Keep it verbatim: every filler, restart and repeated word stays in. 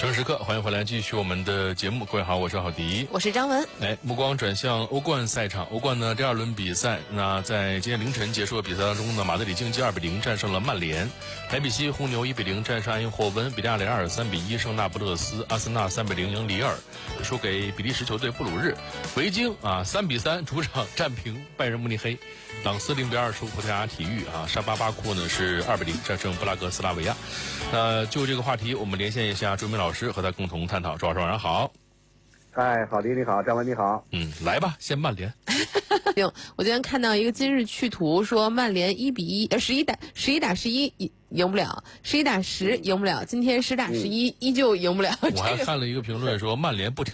城时刻，欢迎回来，继续我们的节目。各位好，我是郝迪， 我是张文。 来，目光转向欧冠赛场。欧冠呢第二轮比赛，那在今天凌晨结束的比赛当中呢，马德里竞技二比零战胜了曼联，莱比锡红牛一比零战胜埃因霍温，比利亚雷亚尔三比一胜那不勒斯，阿森纳三比零赢里尔，输给比利时球队布鲁日。维京啊三比三主场战平拜仁慕尼黑，朗斯零比二输葡萄牙体育啊，沙巴巴库呢是二比零战胜布拉格斯拉维亚。那就这个话题，我们连线一下朱明老师，和他共同探讨。朱老师晚上好。 嗨，郝迪你好，张文你好。 嗯，来吧，先曼联。 行，我今天看到一个今日趣图，说曼联一比一，呃，十一打十一打十一赢不了，十一打十赢不了，今天十打十一依旧赢不了。 我还看了一个评论说，曼联不停